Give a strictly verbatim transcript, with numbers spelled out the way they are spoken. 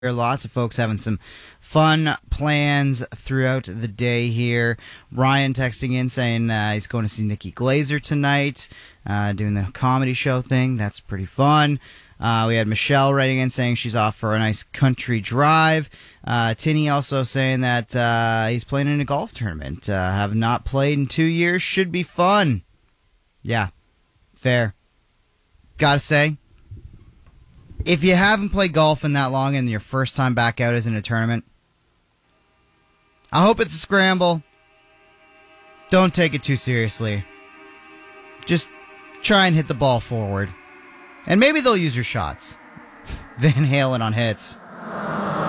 Lots of folks having some fun plans throughout the day here. Ryan texting in saying uh, he's going to see Nikki Glazer tonight, uh, doing the comedy show thing. That's pretty fun. Uh, we had Michelle writing in saying she's off for a nice country drive. Uh, Tinny also saying that uh, he's playing in a golf tournament. Uh, have not played in two years. Should be fun. Yeah, fair. Gotta say, if you haven't played golf in that long and your first time back out is in a tournament, I hope it's a scramble. Don't take it too seriously. Just try and hit the ball forward. And maybe they'll use your shots. Van Halen on hits.